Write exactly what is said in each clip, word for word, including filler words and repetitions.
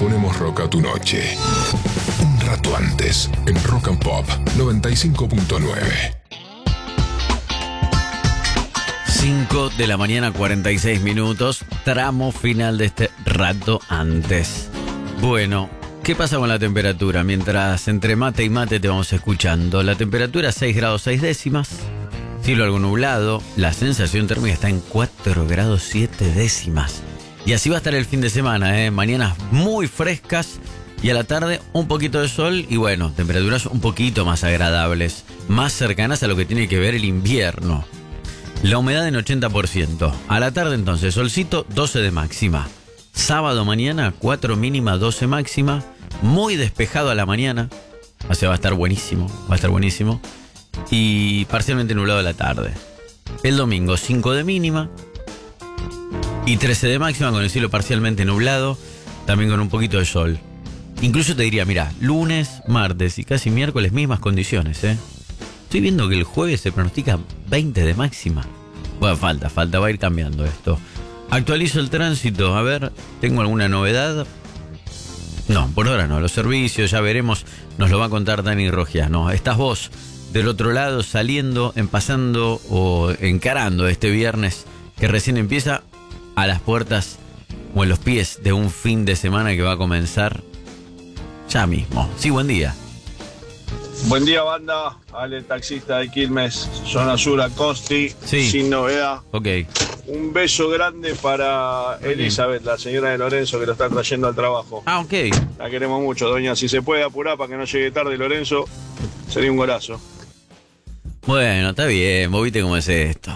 ponemos rock a tu noche. Un rato antes, en Rock and Pop noventa y cinco punto nueve. cinco de la mañana, cuarenta y seis minutos, tramo final de este rato antes. Bueno, ¿qué pasa con la temperatura? Mientras entre mate y mate te vamos escuchando. La temperatura seis grados seis décimas, cielo algo nublado, la sensación térmica está en cuatro grados siete décimas. Y así va a estar el fin de semana, ¿eh? Mañanas muy frescas y a la tarde un poquito de sol y bueno, temperaturas un poquito más agradables, más cercanas a lo que tiene que ver el invierno. La humedad en ochenta por ciento. A la tarde entonces, solcito, doce de máxima. Sábado mañana, cuatro mínima, doce máxima. Muy despejado a la mañana. O sea, va a estar buenísimo. Va a estar buenísimo. Y parcialmente nublado a la tarde. El domingo, cinco de mínima. Y trece de máxima con el cielo parcialmente nublado. También con un poquito de sol. Incluso te diría, mira, lunes, martes y casi miércoles, mismas condiciones, ¿eh? Estoy viendo que el jueves se pronostica veinte de máxima. Bueno, falta, falta, va a ir cambiando esto. Actualizo el tránsito, a ver, ¿tengo alguna novedad? No, por ahora no, los servicios, ya veremos, nos lo va a contar Dani Rogiano. Estás vos del otro lado saliendo, en pasando o encarando este viernes que recién empieza a las puertas o en los pies de un fin de semana que va a comenzar ya mismo. Sí, buen día. Buen día, banda. Ale, taxista de Quilmes, zona sur, Acosti, sí. Sin novedad. Ok. Un beso grande para Elizabeth, la señora de Lorenzo, que lo está trayendo al trabajo. Ah, ok. La queremos mucho, doña. Si se puede apurar para que no llegue tarde Lorenzo, sería un golazo. Bueno, está bien. Vos viste cómo es esto.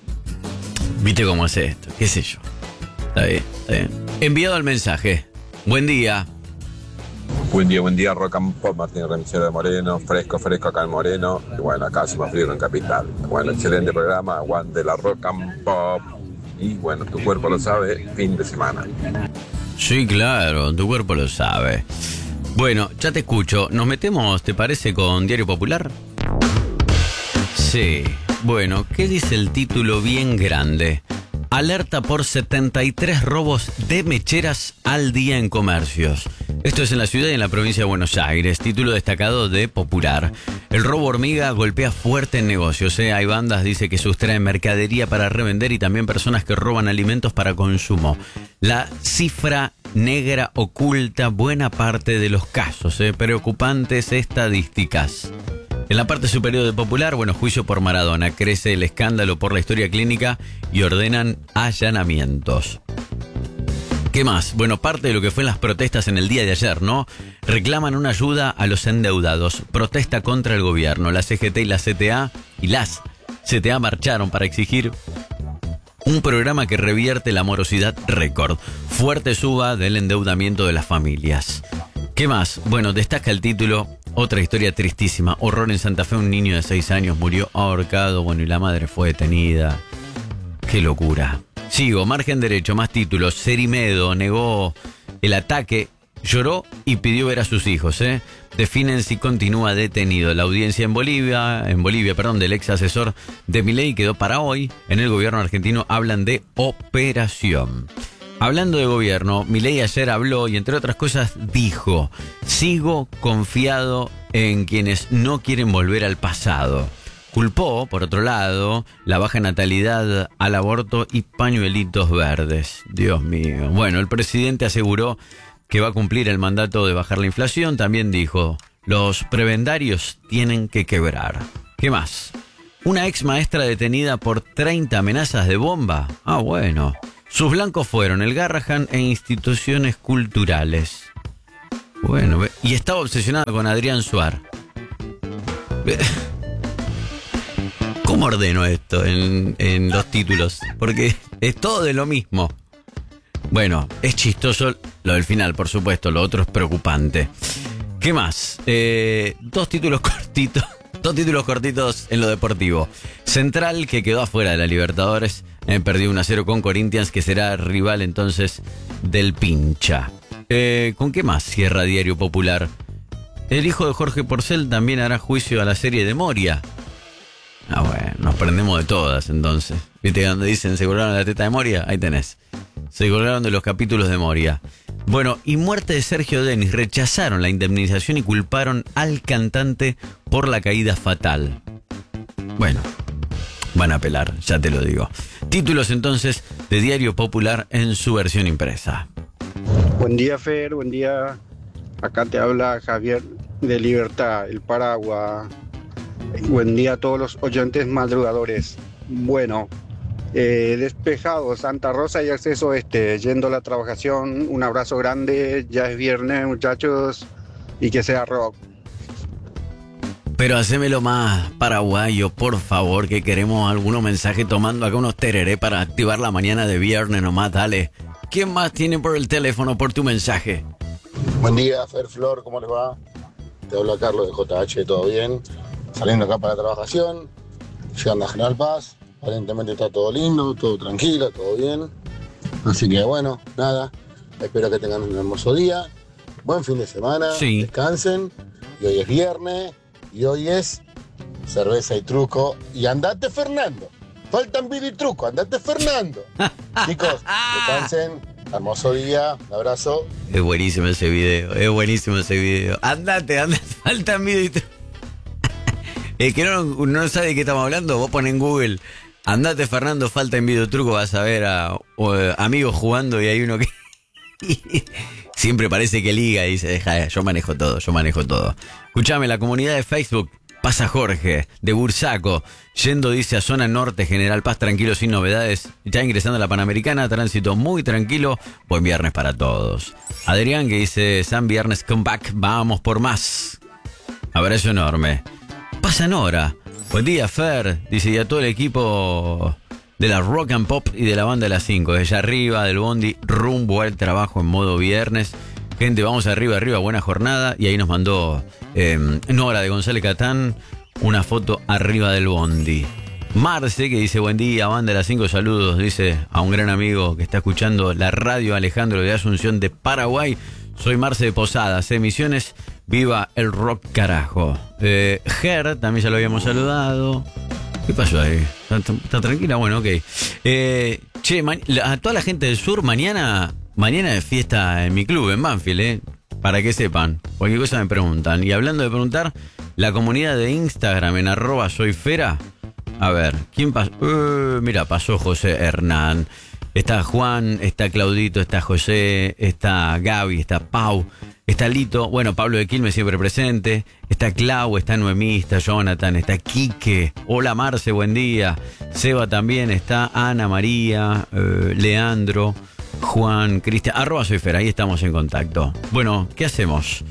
Viste cómo es esto. ¿Qué sé yo? Está bien, está bien. Enviado el mensaje. Buen día. Buen día, buen día, Rock and Pop, Martín Remisero de Moreno, fresco, fresco acá en Moreno, y bueno, acá hace más frío en Capital. Bueno, excelente programa, aguante la Rock and Pop, y bueno, tu cuerpo lo sabe, fin de semana. Sí, claro, tu cuerpo lo sabe. Bueno, ya te escucho, ¿nos metemos, te parece, con Diario Popular? Sí, bueno, ¿qué dice el título bien grande? Alerta por setenta y tres robos de mecheras al día en comercios. Esto es en la ciudad y en la provincia de Buenos Aires. Título destacado de Popular. El robo hormiga golpea fuerte en negocios. ¿eh? Hay bandas, dice, que sustraen mercadería para revender y también personas que roban alimentos para consumo. La cifra negra oculta buena parte de los casos. ¿eh? Preocupantes estadísticas. En la parte superior de Popular, bueno, juicio por Maradona. Crece el escándalo por la historia clínica y ordenan allanamientos. ¿Qué más? Bueno, parte de lo que fue en las protestas en el día de ayer, ¿no? Reclaman una ayuda a los endeudados. Protesta contra el gobierno. La C G T y la C T A y las C T A marcharon para exigir un programa que revierte la morosidad récord. Fuerte suba del endeudamiento de las familias. ¿Qué más? Bueno, destaca el título, otra historia tristísima. Horror en Santa Fe, un niño de seis años murió ahorcado, bueno, y la madre fue detenida. ¡Qué locura! Sigo, margen derecho, más títulos. Cerimedo negó el ataque, lloró y pidió ver a sus hijos, ¿eh? Definen si continúa detenido. La audiencia en Bolivia, en Bolivia, perdón, del ex asesor de Milei quedó para hoy. En el gobierno argentino hablan de operación. Hablando de gobierno, Milei ayer habló y entre otras cosas dijo: sigo confiado en quienes no quieren volver al pasado. Culpó, por otro lado, la baja natalidad al aborto y pañuelitos verdes. Dios mío. Bueno, el presidente aseguró que va a cumplir el mandato de bajar la inflación. También dijo, los prebendarios tienen que quebrar. ¿Qué más? Una ex maestra detenida por treinta amenazas de bomba. Ah, bueno. Sus blancos fueron el Garrahan e instituciones culturales. Bueno, y estaba obsesionada con Adrián Suar. ¿Cómo ordeno esto en, en los títulos? Porque es todo de lo mismo. Bueno, es chistoso lo del final, por supuesto. Lo otro es preocupante. ¿Qué más? Eh, dos títulos cortitos. Dos títulos cortitos en lo deportivo. Central, que quedó afuera de la Libertadores. Eh, perdió uno a cero con Corinthians, que será rival entonces del Pincha. Eh, ¿Con qué más cierra Diario Popular? El hijo de Jorge Porcel también hará juicio a la serie de Moria. Ah, bueno, nos prendemos de todas entonces. ¿Viste donde dicen se colgaron la teta de Moria? Ahí tenés. Se colgaron de los capítulos de Moria. Bueno, y muerte de Sergio Denis. Rechazaron la indemnización y culparon al cantante por la caída fatal. Bueno, van a apelar, ya te lo digo. Títulos entonces de Diario Popular en su versión impresa. Buen día, Fer, buen día. Acá te habla Javier de Libertad, el Paraguas. Buen día a todos los oyentes madrugadores. Bueno, eh, despejado Santa Rosa y acceso este, yendo a la trabajación. Un abrazo grande, ya es viernes, muchachos, y que sea rock. Pero hacémelo más paraguayo, por favor, que queremos algunos mensajes tomando acá unos tereré para activar la mañana de viernes nomás, dale. ¿Quién más tiene por el teléfono por tu mensaje? Buen día, Fer, Flor, ¿cómo les va? Te habla Carlos de J H, ¿todo bien? Saliendo acá para la trabajación, llegando a General Paz, aparentemente está todo lindo, todo tranquilo, todo bien. Así que bueno, nada, espero que tengan un hermoso día, buen fin de semana, sí. Descansen, y hoy es viernes, y hoy es cerveza y truco, y andate Fernando, faltan video y truco, andate Fernando. Chicos, descansen, hermoso día, un abrazo. Es buenísimo ese video, es buenísimo ese video. Andate, andate, faltan video y truco. El que no, no sabe de qué estamos hablando, vos pones en Google, andate Fernando, falta en video truco, vas a ver a, a amigos jugando y hay uno que siempre parece que liga y dice, deja, yo manejo todo, yo manejo todo. Escuchame, la comunidad de Facebook, pasa Jorge, de Bursaco, yendo, dice, a zona norte, General Paz, tranquilo, sin novedades, ya ingresando a la Panamericana, tránsito muy tranquilo, buen viernes para todos. Adrián, que dice, San Viernes, come back, vamos por más. Abrazo enorme. Pasa Nora, buen día Fer, dice, y a todo el equipo de la Rock and Pop y de la banda de las cinco, desde arriba del bondi, rumbo al trabajo en modo viernes. Gente, vamos arriba, arriba, buena jornada. Y ahí nos mandó eh, Nora de González Catán una foto arriba del bondi. Marce, que dice, buen día, banda de las cinco, saludos, dice a un gran amigo que está escuchando la radio, Alejandro de Asunción de Paraguay. Soy Marce de Posadas, Misiones, viva el rock carajo. Eh, Ger, también ya lo habíamos saludado. ¿Qué pasó ahí? ¿Está, está tranquila? Bueno, ok. Eh, che, ma- a toda la gente del sur, mañana, mañana es fiesta en mi club, en Banfield, ¿eh? Para que sepan, cualquier cosa me preguntan. Y hablando de preguntar, la comunidad de Instagram en arroba soyfera. A ver, ¿quién pasó? Uh, mira, pasó José Hernán. Está Juan, está Claudito, está José, está Gaby, está Pau, está Lito, bueno, Pablo de Quilmes siempre presente, está Clau, está Noemí, está Jonathan, está Quique, hola Marce, buen día, Seba también, está Ana María, eh, Leandro, Juan, Cristian, arroba soy Fer, ahí estamos en contacto. Bueno, ¿qué hacemos?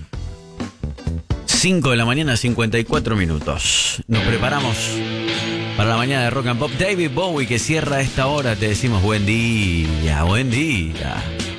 cinco de la mañana, cincuenta y cuatro minutos. Nos preparamos para la mañana de Rock and Pop. David Bowie, que cierra esta hora, te decimos buen día, buen día.